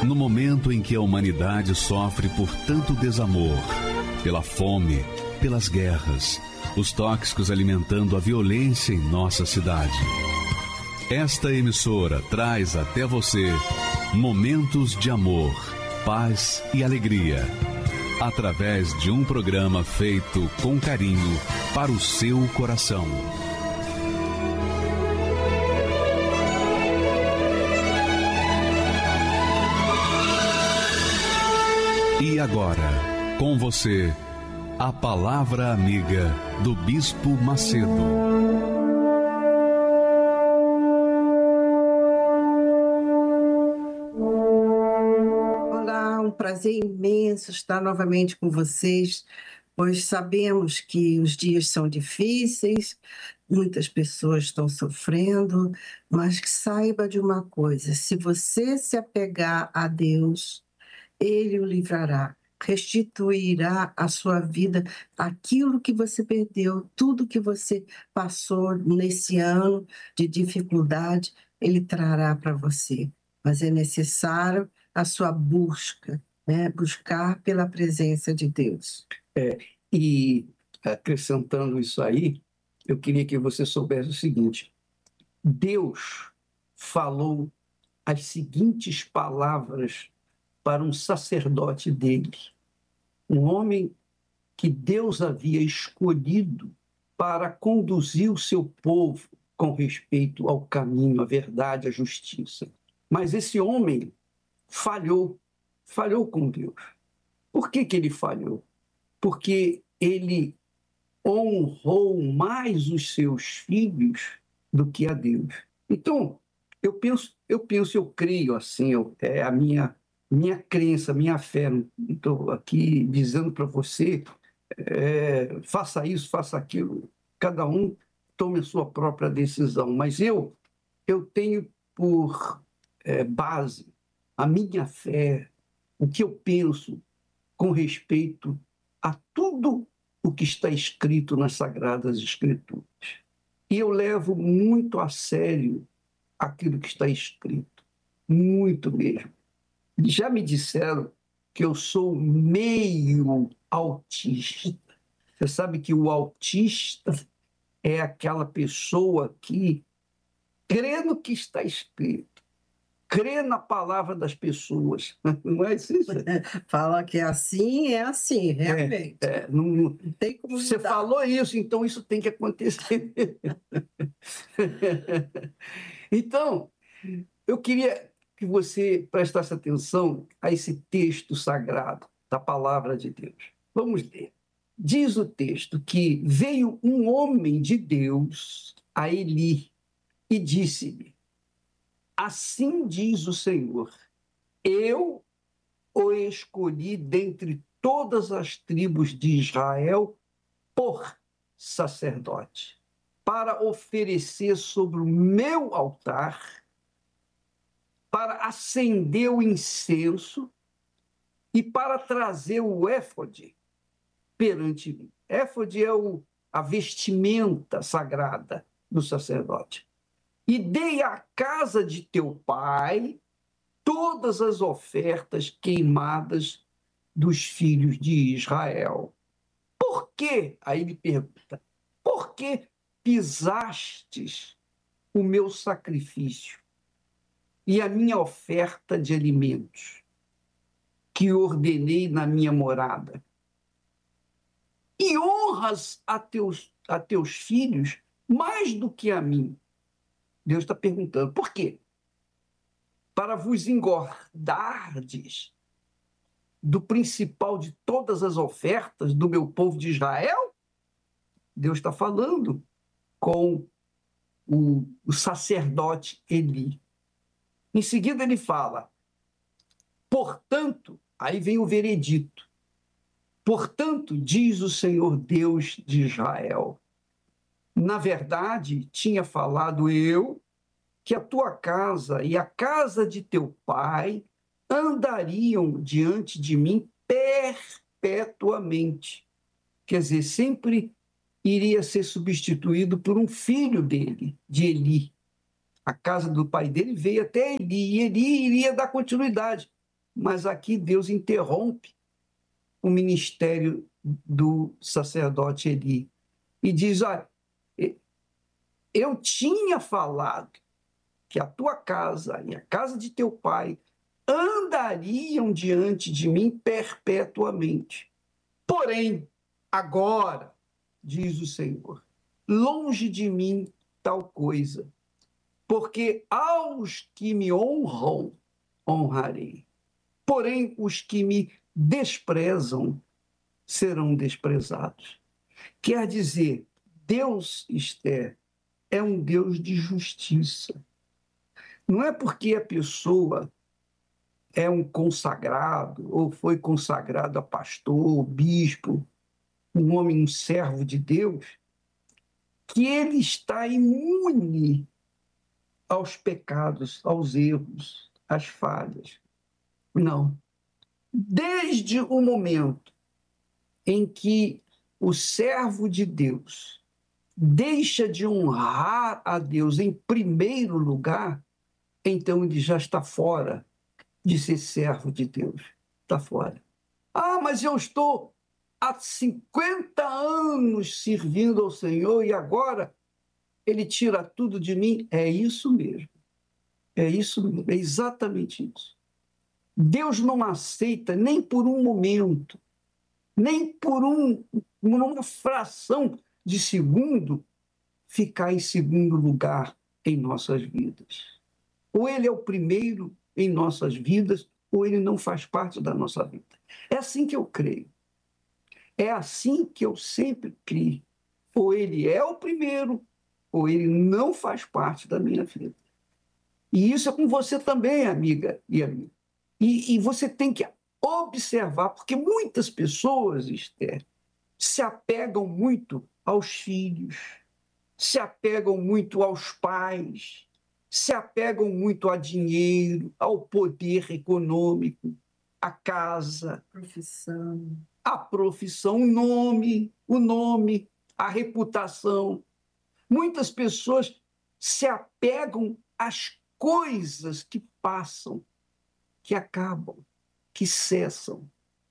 No momento em que a humanidade sofre por tanto desamor, pela fome, pelas guerras, os tóxicos alimentando a violência em nossa cidade. Esta emissora traz até você momentos de amor, paz e alegria, através de um programa feito com carinho para o seu coração. E agora, com você, a Palavra Amiga do Bispo Macedo. Olá, um prazer imenso estar novamente com vocês, pois sabemos que os dias são difíceis, muitas pessoas estão sofrendo, mas que saiba de uma coisa: se você se apegar a Deus, Ele o livrará, restituirá à sua vida aquilo que você perdeu, tudo que você passou nesse ano de dificuldade, Ele trará para você. Mas é necessário a sua busca, né? Buscar pela presença de Deus. E acrescentando isso aí, eu queria que você soubesse o seguinte: Deus falou as seguintes palavras para um sacerdote dele, um homem que Deus havia escolhido para conduzir o seu povo com respeito ao caminho, à verdade, à justiça. Mas esse homem falhou com Deus. Por que ele falhou? Porque ele honrou mais os seus filhos do que a Deus. Então, eu creio assim, é a minha crença, minha fé. Não estou aqui dizendo para você, faça isso, faça aquilo. Cada um tome a sua própria decisão. Mas eu tenho por base a minha fé, o que eu penso com respeito a tudo o que está escrito nas Sagradas Escrituras. E eu levo muito a sério aquilo que está escrito, muito mesmo. Já me disseram que eu sou meio autista. Você sabe que o autista é aquela pessoa que crê no que está escrito, crê na palavra das pessoas. Não é isso? Fala que é assim, realmente. Não tem como você mudar. falou isso, então isso tem que acontecer. Então, eu queria que você prestasse atenção a esse texto sagrado da palavra de Deus. Vamos ler. Diz o texto que veio um homem de Deus a Eli e disse-lhe: assim diz o Senhor, eu o escolhi dentre todas as tribos de Israel por sacerdote, para oferecer sobre o meu altar, para acender o incenso e para trazer o éfode perante mim. Éfode é a vestimenta sagrada do sacerdote. E dei à casa de teu pai todas as ofertas queimadas dos filhos de Israel. Por que? Aí ele pergunta, por que pisastes o meu sacrifício e a minha oferta de alimentos, que ordenei na minha morada? E honras a teus filhos mais do que a mim. Deus está perguntando, por quê? Para vos engordardes do principal de todas as ofertas do meu povo de Israel? Deus está falando com o sacerdote Eli. Em seguida ele fala, portanto, aí vem o veredito, portanto, diz o Senhor Deus de Israel, na verdade, tinha falado eu que a tua casa e a casa de teu pai andariam diante de mim perpetuamente. Quer dizer, sempre iria ser substituído por um filho dele, de Eli. A casa do pai dele veio até Eli, e Eli iria dar continuidade. Mas aqui Deus interrompe o ministério do sacerdote Eli e diz: olha, eu tinha falado que a tua casa e a casa de teu pai andariam diante de mim perpetuamente. Porém, agora, diz o Senhor, longe de mim tal coisa, porque aos que me honram, honrarei. Porém, os que me desprezam serão desprezados. Quer dizer, Deus, Esther, é um Deus de justiça. Não é porque a pessoa é um consagrado, ou foi consagrado a pastor, bispo, um homem, um servo de Deus, que ele está imune aos pecados, aos erros, às falhas. Não. Desde o momento em que o servo de Deus deixa de honrar a Deus em primeiro lugar, então ele já está fora de ser servo de Deus. Está fora. Ah, mas eu estou há 50 anos servindo ao Senhor e agora ele tira tudo de mim? É isso mesmo. É isso mesmo. É exatamente isso. Deus não aceita nem por um momento, nem por uma fração de segundo, ficar em segundo lugar em nossas vidas. Ou ele é o primeiro em nossas vidas, ou ele não faz parte da nossa vida. É assim que eu creio. É assim que eu sempre criei. Ou ele é o primeiro, ou ele não faz parte da minha vida. E isso é com você também, amiga e amigo. E você tem que observar, porque muitas pessoas, Esther, se apegam muito aos filhos, se apegam muito aos pais, se apegam muito a dinheiro, ao poder econômico, à casa, Profissão. a profissão, o nome, a reputação. Muitas pessoas se apegam às coisas que passam, que acabam, que cessam.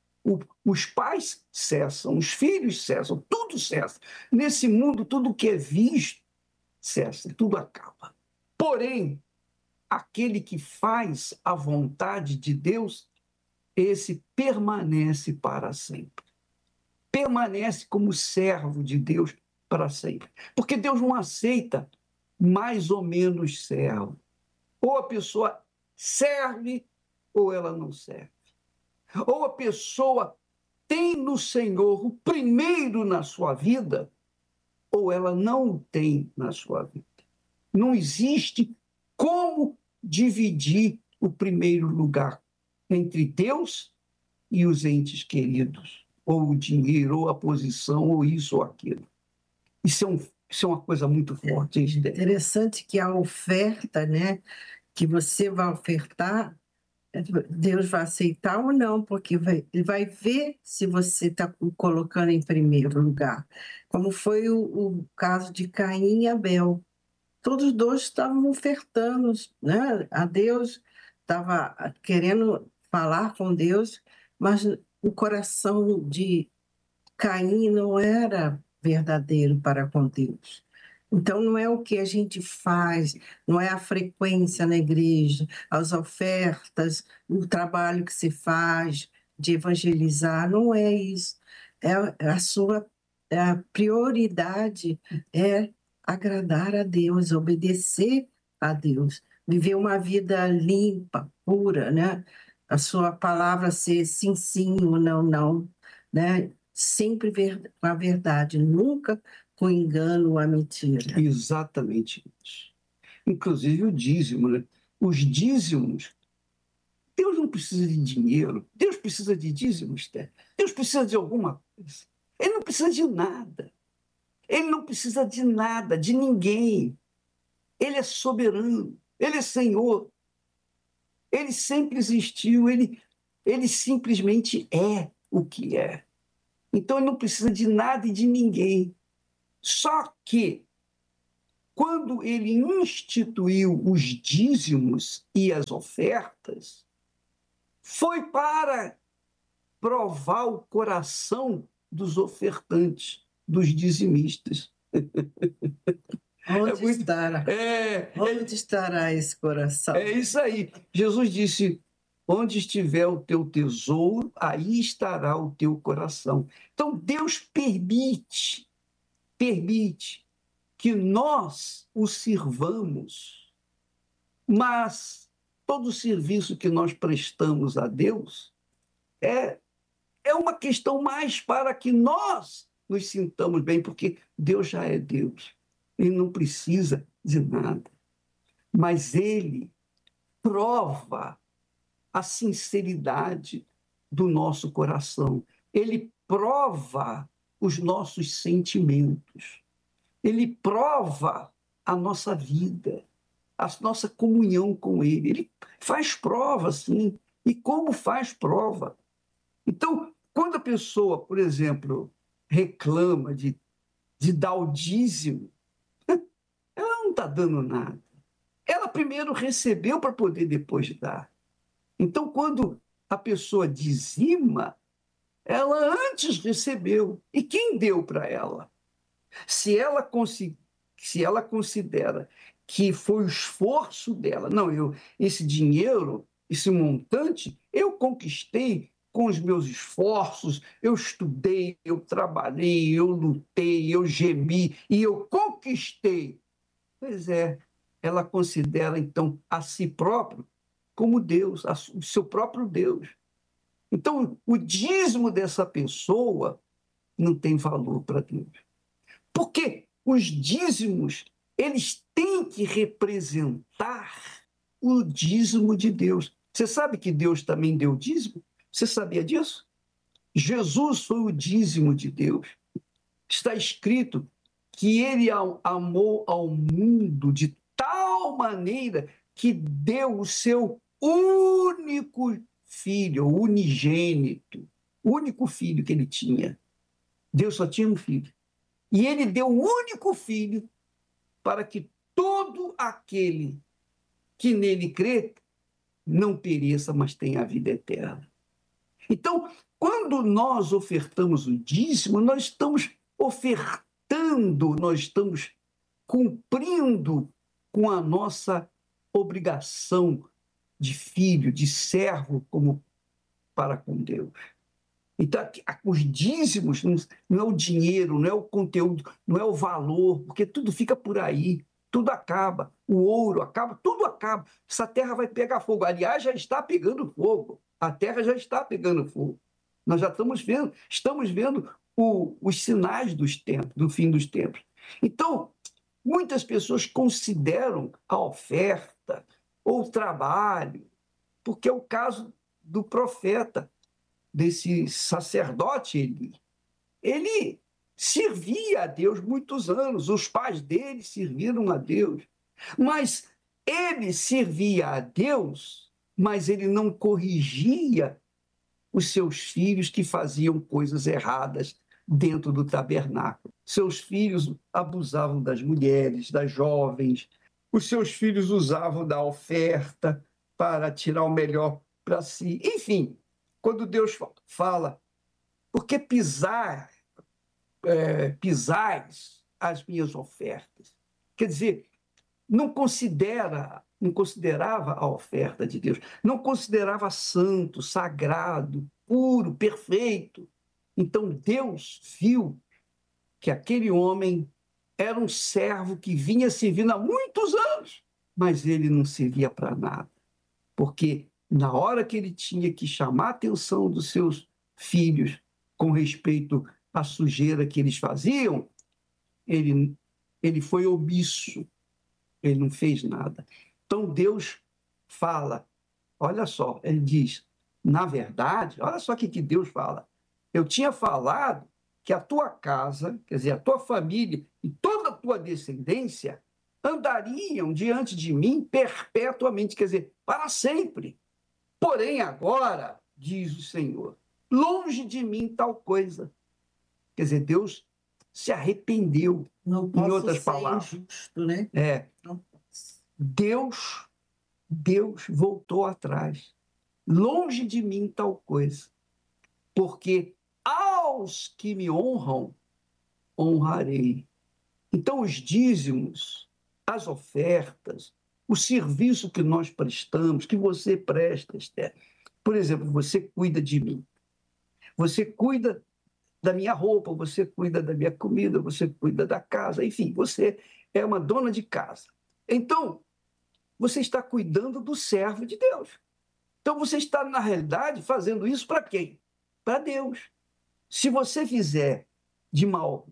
Os pais cessam, os filhos cessam, tudo cessa. Nesse mundo, tudo que é visto cessa, tudo acaba. Porém, aquele que faz a vontade de Deus, esse permanece para sempre. Permanece como servo de Deus para sempre. Porque Deus não aceita mais ou menos servo. Ou a pessoa serve ou ela não serve. Ou a pessoa tem no Senhor o primeiro na sua vida, ou ela não o tem na sua vida. Não existe como dividir o primeiro lugar entre Deus e os entes queridos, ou o dinheiro, ou a posição, ou isso ou aquilo. Isso é uma coisa muito forte. É interessante que a oferta, né, que você vai ofertar, Deus vai aceitar ou não, porque ele vai ver se você está colocando em primeiro lugar. Como foi o caso de Caim e Abel. Todos os dois estavam ofertando, né, a Deus, estava querendo falar com Deus, mas o coração de Caim não era verdadeiro para com Deus. Então, não é o que a gente faz, não é a frequência na igreja, as ofertas, o trabalho que se faz de evangelizar, não é isso. A sua prioridade é agradar a Deus, obedecer a Deus, viver uma vida limpa, pura, né? A sua palavra ser sim, sim, ou não, não, né? Sempre com a verdade, nunca com engano ou a mentira. Exatamente isso. Inclusive o dízimo, né? Os dízimos, Deus não precisa de dinheiro, Deus precisa de dízimos, Deus precisa de alguma coisa. Ele não precisa de nada. Ele não precisa de nada, de ninguém. Ele é soberano, ele é Senhor. Ele sempre existiu, ele simplesmente é o que é. Então ele não precisa de nada e de ninguém. Só que, quando ele instituiu os dízimos e as ofertas, foi para provar o coração dos ofertantes, dos dizimistas. Onde estará esse coração? É isso aí. Jesus disse: onde estiver o teu tesouro, aí estará o teu coração. Então, Deus permite que nós o sirvamos, mas todo o serviço que nós prestamos a Deus é uma questão mais para que nós nos sintamos bem, porque Deus já é Deus. Ele não precisa de nada. Mas Ele prova a sinceridade do nosso coração. Ele prova os nossos sentimentos. Ele prova a nossa vida, a nossa comunhão com Ele. Ele faz prova, sim. E como faz prova? Então, quando a pessoa, por exemplo, reclama de dar o dízimo, ela não está dando nada. Ela primeiro recebeu para poder depois dar. Então, quando a pessoa dizima, ela antes recebeu. E quem deu para ela? Se ela considera que foi o esforço dela, não, esse dinheiro, esse montante, eu conquistei com os meus esforços, eu estudei, eu trabalhei, eu lutei, eu gemi e eu conquistei. Pois é, ela considera, então, a si próprio como Deus, o seu próprio Deus. Então, o dízimo dessa pessoa não tem valor para Deus. Porque os dízimos, eles têm que representar o dízimo de Deus. Você sabe que Deus também deu dízimo? Você sabia disso? Jesus foi o dízimo de Deus. Está escrito que ele amou ao mundo de tal maneira que deu o seu único filho, unigênito, o único filho que ele tinha. Deus só tinha um filho. E ele deu o único filho para que todo aquele que nele crê não pereça, mas tenha a vida eterna. Então, quando nós ofertamos o dízimo, nós estamos ofertando, nós estamos cumprindo com a nossa obrigação de filho, de servo, como para com Deus. Então, os dízimos não é o dinheiro, não é o conteúdo, não é o valor, porque tudo fica por aí, tudo acaba, o ouro acaba, tudo acaba. Essa terra vai pegar fogo. Aliás, já está pegando fogo. A terra já está pegando fogo. Nós já estamos vendo os sinais dos tempos, do fim dos tempos. Então, muitas pessoas consideram a oferta ou o trabalho, porque é o caso do profeta, desse sacerdote Eli. Ele servia a Deus muitos anos, os pais dele serviram a Deus, mas ele servia a Deus, mas ele não corrigia os seus filhos que faziam coisas erradas dentro do tabernáculo. Seus filhos abusavam das mulheres, das jovens, os seus filhos usavam da oferta para tirar o melhor para si. Enfim, quando Deus fala, por que pisais as minhas ofertas? Quer dizer, não considerava a oferta de Deus, não considerava santo, sagrado, puro, perfeito. Então Deus viu que aquele homem era um servo que vinha servindo há muitos anos, mas ele não servia para nada, porque na hora que ele tinha que chamar a atenção dos seus filhos com respeito à sujeira que eles faziam, ele foi omisso, ele não fez nada. Então Deus fala, olha só, ele diz, na verdade, olha só o que Deus fala, eu tinha falado que a tua casa, quer dizer, a tua família e toda a tua descendência andariam diante de mim perpetuamente, quer dizer, para sempre. Porém, agora, diz o Senhor, longe de mim tal coisa. Quer dizer, Deus se arrependeu, não em outras palavras. Injusto, né? Deus voltou atrás. longe de mim tal coisa, porque aos que me honram, honrarei. Então, os dízimos, as ofertas, o serviço que nós prestamos, que você presta, Esther. Por exemplo, você cuida de mim, você cuida da minha roupa, você cuida da minha comida, você cuida da casa, enfim, você é uma dona de casa. Então, você está cuidando do servo de Deus. Então, você está, na realidade, fazendo isso para quem? Para Deus. Se você fizer de mau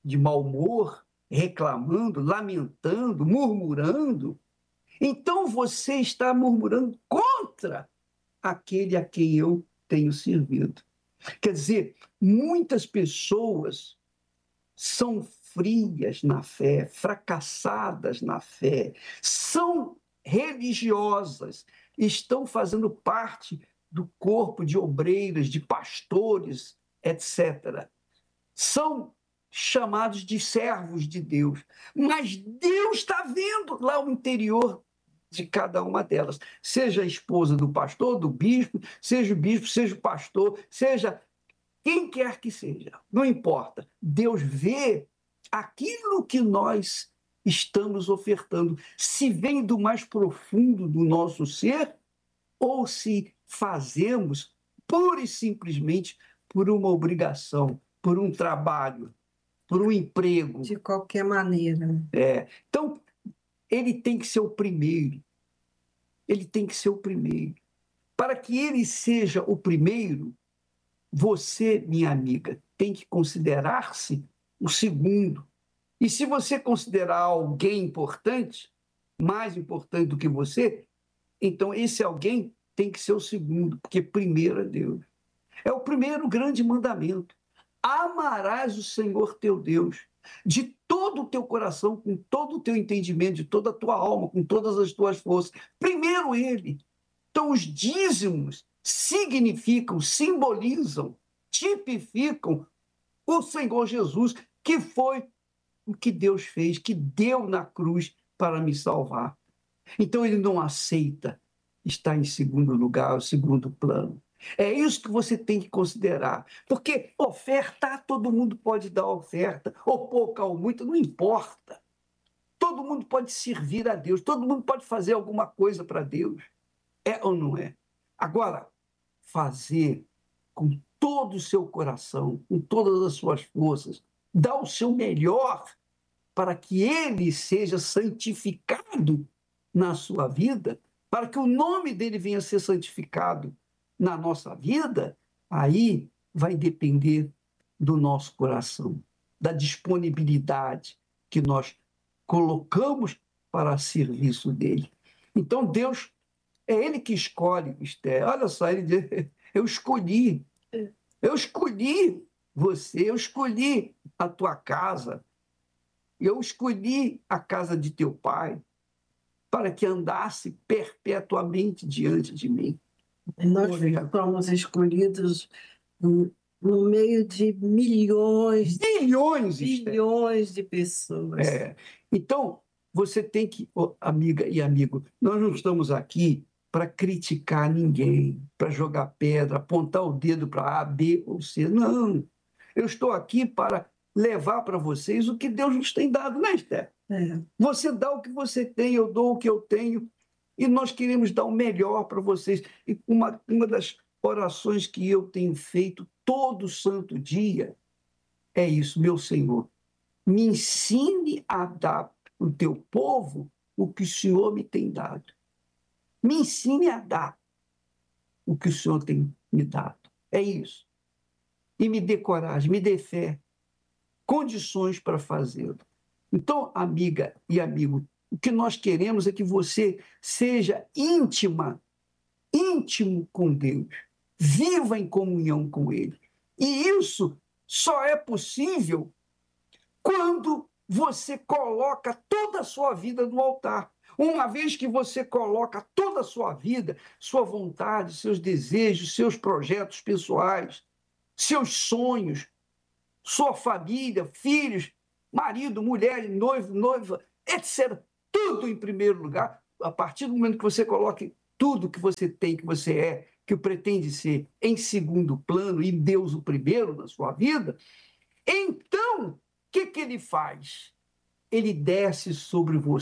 humor, reclamando, lamentando, murmurando, então você está murmurando contra aquele a quem eu tenho servido. Quer dizer, muitas pessoas são frias na fé, fracassadas na fé, são religiosas, estão fazendo parte do corpo de obreiras, de pastores, etc. São chamados de servos de Deus, mas Deus está vendo lá o interior de cada uma delas, seja a esposa do pastor, do bispo, seja o pastor, seja quem quer que seja, não importa. Deus vê aquilo que nós estamos ofertando, se vem do mais profundo do nosso ser ou se fazemos pura e simplesmente por uma obrigação, por um trabalho, por um emprego. De qualquer maneira. Então, ele tem que ser o primeiro. Ele tem que ser o primeiro. Para que ele seja o primeiro, você, minha amiga, tem que considerar-se o segundo. E se você considerar alguém importante, mais importante do que você, então esse alguém tem que ser o segundo, porque primeiro é Deus. É o primeiro grande mandamento. Amarás o Senhor teu Deus de todo o teu coração, com todo o teu entendimento, de toda a tua alma, com todas as tuas forças. Primeiro ele. Então os dízimos significam, simbolizam, tipificam o Senhor Jesus, que foi o que Deus fez, que deu na cruz para me salvar. Então ele não aceita estar em segundo lugar, segundo plano. É isso que você tem que considerar. Porque oferta, todo mundo pode dar oferta, ou pouca ou muita, não importa. Todo mundo pode servir a Deus, todo mundo pode fazer alguma coisa para Deus. É ou não é? Agora, fazer com todo o seu coração, com todas as suas forças, dar o seu melhor para que ele seja santificado na sua vida, para que o nome dele venha a ser santificado na nossa vida, aí vai depender do nosso coração, da disponibilidade que nós colocamos para serviço dele. Então, Deus, é ele que escolhe, Esther. Olha só, ele diz, eu escolhi você, eu escolhi a tua casa, eu escolhi a casa de teu pai para que andasse perpetuamente diante de mim. Nós somos escolhidos no meio de milhões de pessoas. Então, você tem que, amiga e amigo, nós não estamos aqui para criticar ninguém, para jogar pedra, apontar o dedo para A, B ou C. Não. Eu estou aqui para levar para vocês o que Deus nos tem dado, né, Esther? Você dá o que você tem, eu dou o que eu tenho, e nós queremos dar o melhor para vocês. E uma das orações que eu tenho feito todo santo dia é isso: meu Senhor, me ensine a dar para o teu povo o que o Senhor me tem dado. Me ensine a dar o que o Senhor tem me dado. É isso. E me dê coragem, me dê fé, condições para fazê-lo. Então, amiga e amigo, o que nós queremos é que você seja íntimo com Deus, viva em comunhão com Ele. E isso só é possível quando você coloca toda a sua vida no altar. Uma vez que você coloca toda a sua vida, sua vontade, seus desejos, seus projetos pessoais, seus sonhos, sua família, filhos, marido, mulher, noivo, noiva, etc. Tudo em primeiro lugar. A partir do momento que você coloque tudo que você tem, que você é, que pretende ser em segundo plano e Deus o primeiro na sua vida, então, o que ele faz? Ele desce sobre você